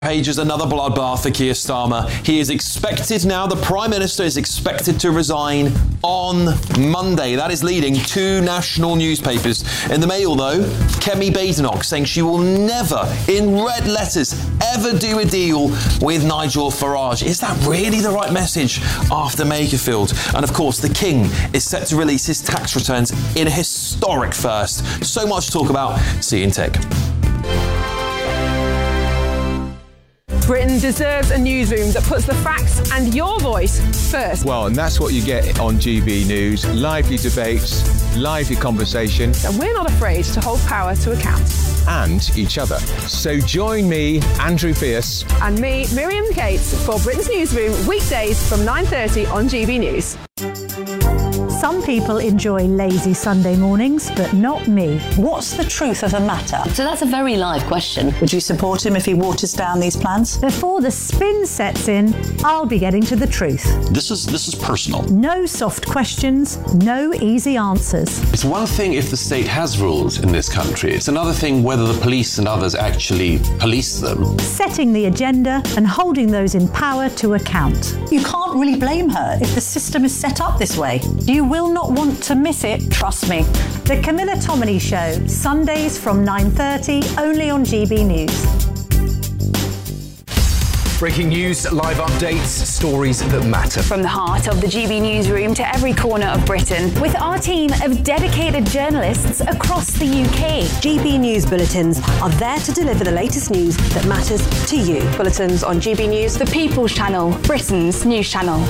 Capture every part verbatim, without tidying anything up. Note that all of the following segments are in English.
Pages another bloodbath for Keir Starmer. He is expected now, the Prime Minister is expected to resign on Monday. That is leading two national newspapers. In the Mail, though, Kemi Badenoch saying she will never, in red letters, ever do a deal with Nigel Farage. Is that really the right message after Makerfield? And of course, the King is set to release his tax returns in a historic first. So much to talk about. See you in Tech. Britain deserves a newsroom that puts the facts and your voice first. Well, and that's what you get on G B News. Lively debates, lively conversation. And we're not afraid to hold power to account. And each other. So join me, Andrew Fierce. And me, Miriam Cates, for Britain's Newsroom, weekdays from nine thirty on G B News. Some people enjoy lazy Sunday mornings, but not me. What's the truth of the matter? So that's a very live question. Would you support him if he waters down these plans? Before the spin sets in, I'll be getting to the truth. This is this is personal. No soft questions, no easy answers. It's one thing if the state has rules in this country. It's another thing whether the police and others actually police them. Setting the agenda and holding those in power to account. You can't really blame her if the system is set up this way. You will not want to miss it, trust me. The Camilla Tominey Show, Sundays from nine thirty, only on G B News. Breaking news, live updates, stories that matter. From the heart of the G B Newsroom to every corner of Britain, with our team of dedicated journalists across the U K. G B News bulletins are there to deliver the latest news that matters to you. Bulletins on G B News, the People's Channel, Britain's news channel.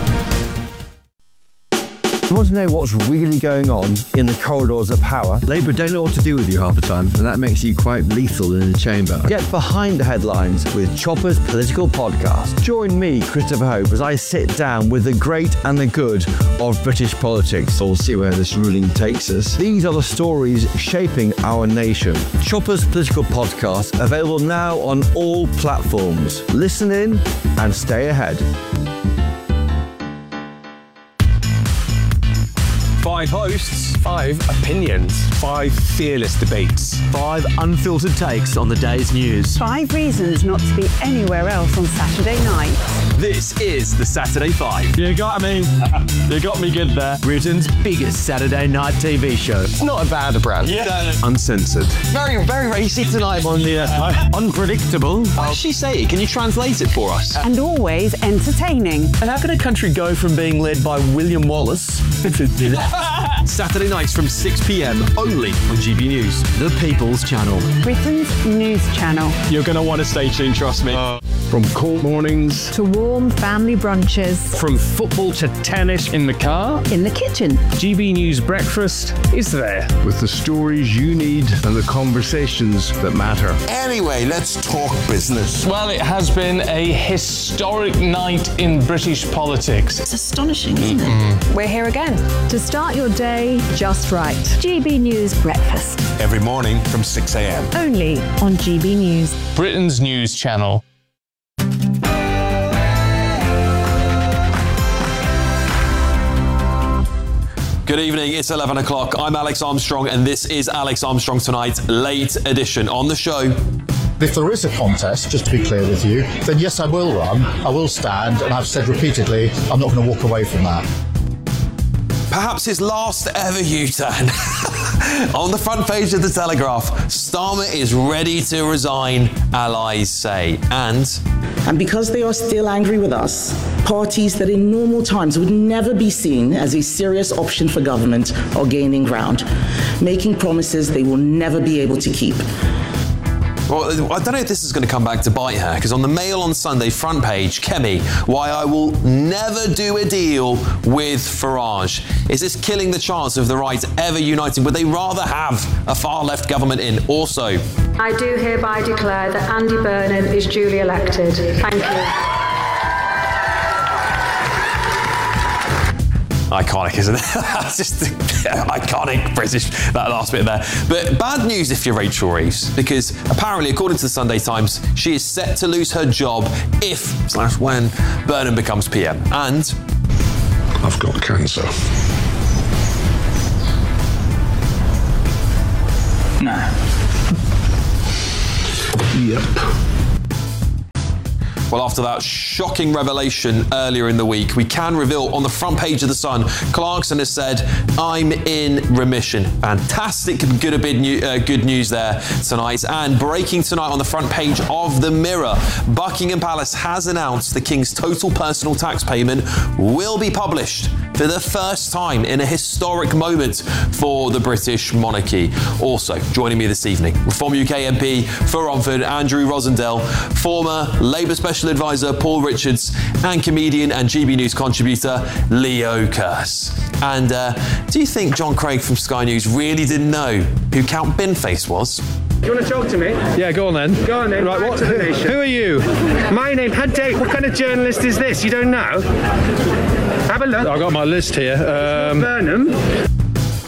You want to know what's really going on in the corridors of power? Labour don't know what to do with you half the time, and that makes you quite lethal in the chamber. Get behind the headlines with Chopper's Political Podcast. Join me, Christopher Hope, as I sit down with the great and the good of British politics. We'll see where this ruling takes us. These are the stories shaping our nation. Chopper's Political Podcast, available now on all platforms. Listen in and stay ahead. Five hosts, five opinions, five fearless debates, five unfiltered takes on the day's news. Five reasons not to be anywhere else on Saturday night. This is the Saturday Five. You got me. You got me good there. Britain's biggest Saturday night T V show. It's not a bad brand. Yeah. Uncensored. Very, very racy tonight on the uh, unpredictable. What does she say? Can you translate it for us? And always entertaining. And how can a country go from being led by William Wallace Saturday nights from six p.m. only on G B News. The People's Channel. Britain's news channel. You're going to want to stay tuned, trust me. Uh, from cold mornings to warm family brunches. From football to tennis in the car. In the kitchen. G B News Breakfast is there. With the stories you need and the conversations that matter. Anyway, let's talk business. Well, it has been a historic night in British politics. It's astonishing, isn't it? Mm-hmm. We're here again. To start your day just right. G B News Breakfast. Every morning from six a.m. Only on G B News. Britain's news channel. Good evening, it's eleven o'clock. I'm Alex Armstrong, and this is Alex Armstrong Tonight, late edition. On the show, if there is a contest, just to be clear with you, then yes, I will run, I will stand, and I've said repeatedly, I'm not going to walk away from that. Perhaps his last ever U-turn. On the front page of the Telegraph, Starmer is ready to resign, allies say. And... And because they are still angry with us, parties that in normal times would never be seen as a serious option for government are gaining ground, making promises they will never be able to keep. Well, I don't know if this is going to come back to bite her, because on the Mail on Sunday front page, Kemi, why I will never do a deal with Farage. Is this killing the chance of the right ever uniting? Would they rather have a far-left government in? Also, I do hereby declare that Andy Burnham is duly elected. Thank you. Iconic, isn't it? That's just yeah, iconic British, that last bit there. But bad news if you're Rachel Reeves, because apparently, according to the Sunday Times, she is set to lose her job if slash when Burnham becomes P M. And I've got cancer. No. Yep. Well, after that shocking revelation earlier in the week, we can reveal on the front page of The Sun, Clarkson has said, I'm in remission. Fantastic good, a bit new, uh, good news there tonight. And breaking tonight on the front page of The Mirror, Buckingham Palace has announced the King's total personal tax payment will be published for the first time in a historic moment for the British monarchy. Also, joining me this evening, Reform U K M P for Romford, Andrew Rosendale, former Labour Special Advisor Paul Richards, and comedian and G B News contributor Leo Kearse. And uh, do you think John Craig from Sky News really didn't know who Count Binface was? Do you want to talk to me? Yeah, go on then. Go on then. Right, what? To the Who, nation. who are you? My name, Had Date. What kind of journalist is this? You don't know? Have a look. I've got my list here. Um, Burnham.